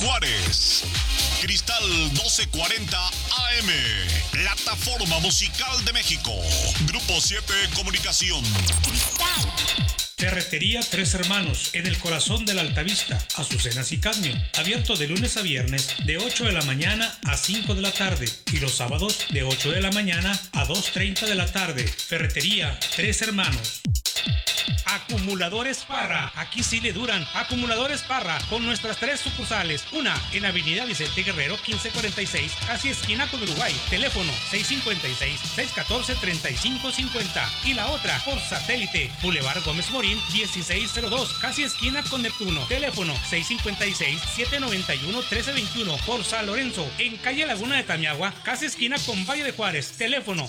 Juárez. Cristal 1240 AM, Plataforma Musical de México. Grupo 7 Comunicación. Cristal. Ferretería Tres Hermanos, en el corazón de la Altavista, Azucenas y Cadmio. Abierto de lunes a viernes de 8 de la mañana a 5 de la tarde y los sábados de 8 de la mañana a 2:30 de la tarde. Ferretería Tres Hermanos. Acumuladores Parra, aquí sí le duran. Acumuladores Parra, con nuestras 3 sucursales. Una en Avenida Vicente Guerrero 1546, casi esquina con Uruguay. Teléfono 656-614-3550. Y la otra por satélite, Boulevard Gómez Morín 1602, casi esquina con Neptuno. Teléfono 656-791-1321. Por San Lorenzo, en calle Laguna de Tamiagua, casi esquina con Valle de Juárez. Teléfono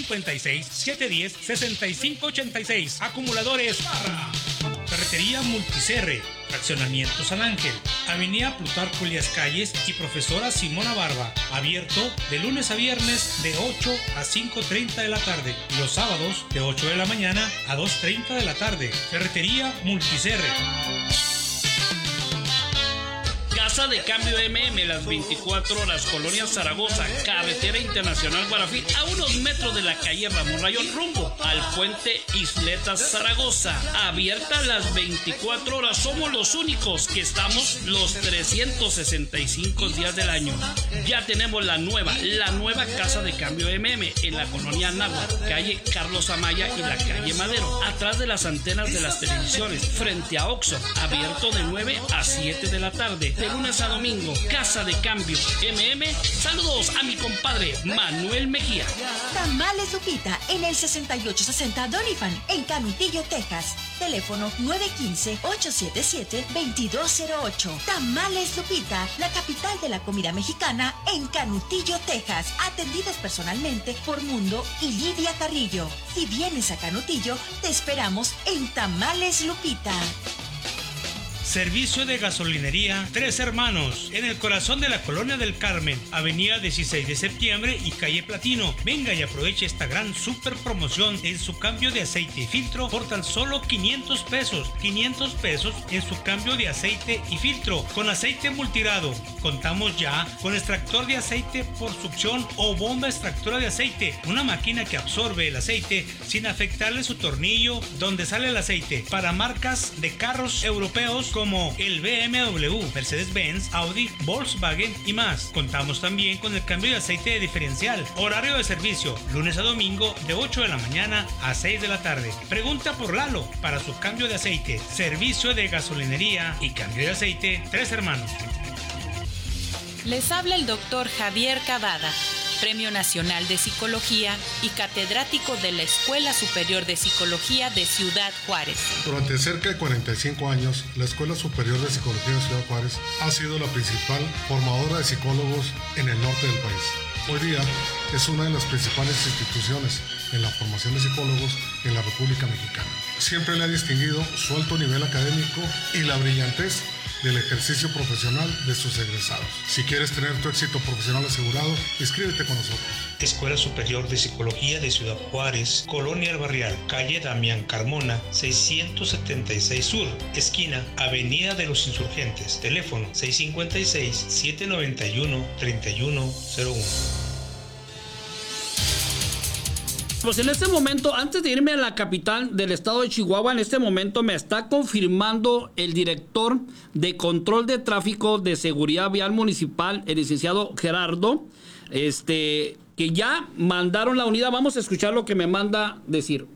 656-710-6586. Acumuladores Parra. Ferretería Multicerre, Fraccionamiento San Ángel, Avenida Plutarco Elías Calles y Profesora Simona Barba. Abierto de lunes a viernes de 8 a 5:30 de la tarde y los sábados de 8 de la mañana a 2:30 de la tarde. Ferretería Multicerre. Casa de Cambio MM, las 24 horas, Colonia Zaragoza, Carretera Internacional Guarafil, a unos metros de la calle Ramón Rayón, rumbo al puente Isletas Zaragoza. Abierta las 24 horas, somos los únicos que estamos los 365 días del año. Ya tenemos la nueva Casa de Cambio MM en la Colonia Náhuatl, calle Carlos Amaya y la calle Madero, atrás de las antenas de las televisiones, frente a Oxxo, abierto de 9 a 7 de la tarde. De lunes a domingo, Casa de Cambio MM. Saludos a mi compadre Manuel Mejía. Tamales Lupita en el 6860 Doniphan, en Canutillo, Texas. Teléfono 915-877-2208. Tamales Lupita, la capital de la comida mexicana en Canutillo, Texas. Atendidas personalmente por Mundo y Lidia Carrillo. Si vienes a Canutillo, te esperamos en Tamales Lupita. Servicio de gasolinería Tres Hermanos, en el corazón de la Colonia del Carmen, Avenida 16 de Septiembre y calle Platino. Venga y aproveche esta gran super promoción en su cambio de aceite y filtro por tan solo 500 pesos. 500 pesos en su cambio de aceite y filtro con aceite multirado. Contamos ya con extractor de aceite por succión o bomba extractora de aceite, una máquina que absorbe el aceite sin afectarle su tornillo donde sale el aceite, para marcas de carros europeos como el BMW, Mercedes-Benz, Audi, Volkswagen y más. Contamos también con el cambio de aceite de diferencial. Horario de servicio, lunes a domingo de 8 de la mañana a 6 de la tarde. Pregunta por Lalo para su cambio de aceite. Servicio de gasolinería y cambio de aceite Tres Hermanos. Les habla el doctor Javier Cavada, Premio Nacional de Psicología y catedrático de la Escuela Superior de Psicología de Ciudad Juárez. Durante cerca de 45 años, la Escuela Superior de Psicología de Ciudad Juárez ha sido la principal formadora de psicólogos en el norte del país. Hoy día es una de las principales instituciones en la formación de psicólogos en la República Mexicana. Siempre le ha distinguido su alto nivel académico y la brillantez del ejercicio profesional de sus egresados. Si quieres tener tu éxito profesional asegurado, inscríbete con nosotros. Escuela Superior de Psicología de Ciudad Juárez, Colonia El Barrial, calle Damián Carmona, 676 Sur, esquina Avenida de los Insurgentes. Teléfono 656-791-3101. Pues en este momento, antes de irme a la capital del estado de Chihuahua, en este momento me está confirmando el director de Control de Tráfico de Seguridad Vial Municipal, el licenciado Gerardo, que ya mandaron la unidad. Vamos a escuchar lo que me manda decir.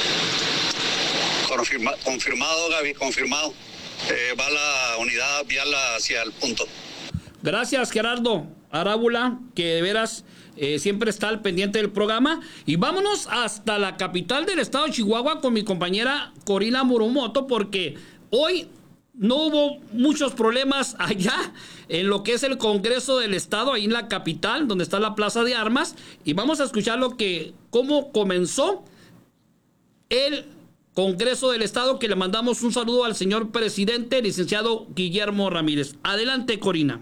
Confirmado, Gaby, confirmado. Va la unidad vial hacia el punto. Gracias, Gerardo Arábula, que de veras siempre está al pendiente del programa. Y vámonos hasta la capital del estado de Chihuahua con mi compañera Corina Murumoto, porque hoy no hubo muchos problemas allá en lo que es el Congreso del Estado, ahí en la capital, donde está la Plaza de Armas. Y vamos a escuchar cómo comenzó el Congreso del Estado, que le mandamos un saludo al señor presidente, licenciado Guillermo Ramírez. Adelante, Corina.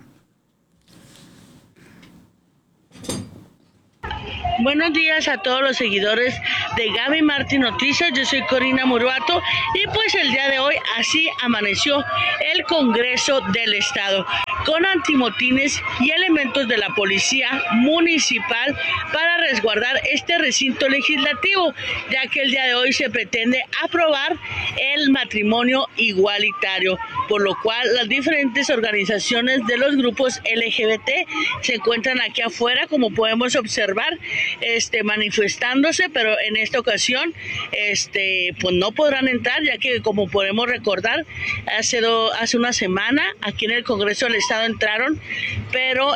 Buenos días a todos los seguidores de Gaby Martín Noticias. Yo soy Corina Muruato y pues el día de hoy así amaneció el Congreso del Estado, con antimotines y elementos de la Policía Municipal para resguardar este recinto legislativo, ya que el día de hoy se pretende aprobar el matrimonio igualitario, por lo cual las diferentes organizaciones de los grupos LGBT se encuentran aquí afuera, como podemos observar, manifestándose, pero en esta ocasión pues no podrán entrar, ya que, como podemos recordar, hace una semana aquí en el Congreso del Estado entraron, pero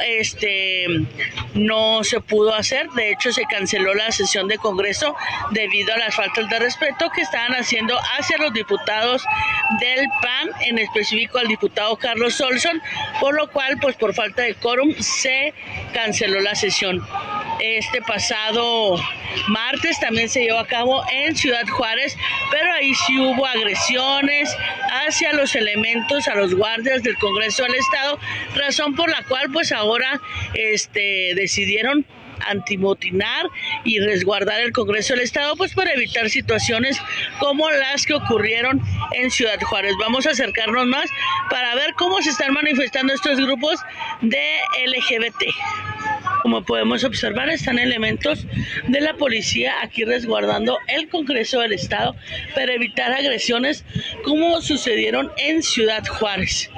no se pudo hacer. De hecho, se canceló la sesión de Congreso debido a las faltas de respeto que estaban haciendo hacia los diputados del PAN, en específico al diputado Carlos Olson, por lo cual, pues por falta de quórum, se canceló la sesión. Este pasado martes también se llevó a cabo en Ciudad Juárez, pero ahí sí hubo agresiones hacia los elementos, a los guardias del Congreso del Estado, razón por la cual pues ahora decidieron antimotinar y resguardar el Congreso del Estado, pues para evitar situaciones como las que ocurrieron en Ciudad Juárez. Vamos a acercarnos más para ver cómo se están manifestando estos grupos de LGBT. Como podemos observar, están elementos de la policía aquí resguardando el Congreso del Estado para evitar agresiones como sucedieron en Ciudad Juárez.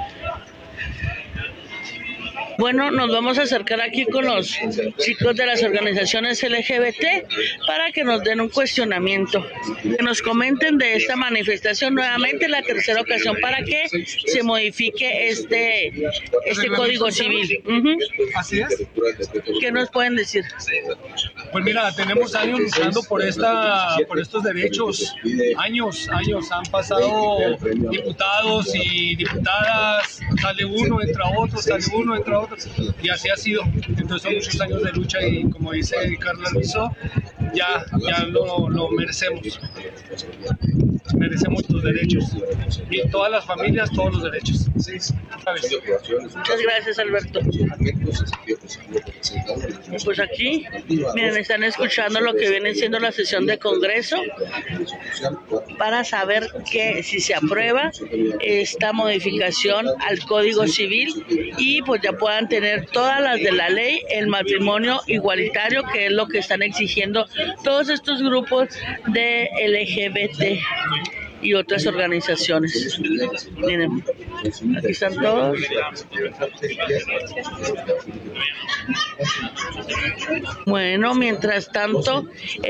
Bueno, nos vamos a acercar aquí con los chicos de las organizaciones LGBT para que nos den un cuestionamiento, que nos comenten de esta manifestación, nuevamente la tercera ocasión para que se modifique este Código Civil. Así es. ¿Qué nos pueden decir? Pues mira, tenemos años luchando por estos derechos, años han pasado diputados y diputadas, sale uno, entra otro, y así ha sido. Entonces son muchos años de lucha y, como dice Carla Luiso, ya lo merecemos los derechos, y todas las familias, todos los derechos. ¿Sabes? Muchas gracias, Alberto. Pues aquí, miren, están escuchando lo que viene siendo la sesión de Congreso para saber que si se aprueba esta modificación al Código Civil y pues ya puedan tener todas las de la ley, el matrimonio igualitario, que es lo que están exigiendo todos estos grupos de LGBT y otras organizaciones. Miren, aquí están todos. Bueno, mientras tanto,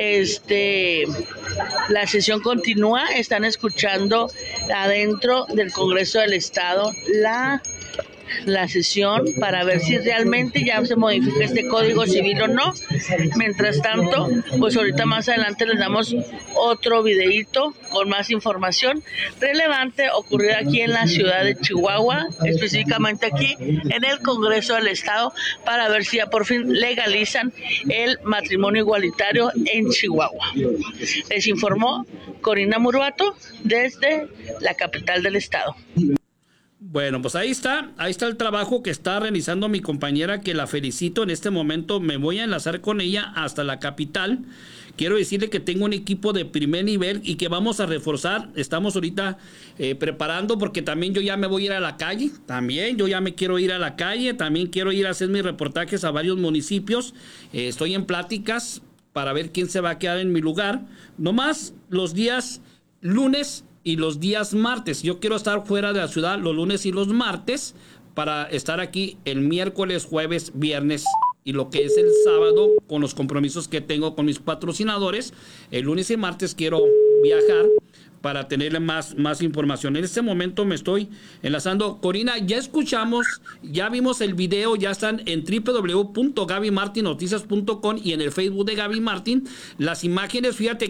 la sesión continúa. Están escuchando adentro del Congreso del Estado la sesión para ver si realmente ya se modifica este Código Civil o no. Mientras tanto, pues ahorita más adelante les damos otro videíto con más información relevante ocurrida aquí en la ciudad de Chihuahua, específicamente aquí en el Congreso del Estado, para ver si ya por fin legalizan el matrimonio igualitario en Chihuahua. Les informó Corina Muruato desde la capital del estado. Bueno, pues ahí está el trabajo que está realizando mi compañera, que la felicito. En este momento me voy a enlazar con ella hasta la capital. Quiero decirle que tengo un equipo de primer nivel y que vamos a reforzar. Estamos ahorita preparando, porque también yo ya me voy a ir a la calle. Yo ya me quiero ir a la calle. También quiero ir a hacer mis reportajes a varios municipios. Estoy en pláticas para ver quién se va a quedar en mi lugar. Nomás los días lunes y los días martes. Yo quiero estar fuera de la ciudad los lunes y los martes para estar aquí el miércoles, jueves, viernes y lo que es el sábado, con los compromisos que tengo con mis patrocinadores. El lunes y martes quiero viajar para tenerle más información. En este momento me estoy enlazando. Corina, ya escuchamos, ya vimos el video, ya están en www.gabymartinnoticias.com y en el Facebook de Gaby Martín las imágenes. Fíjate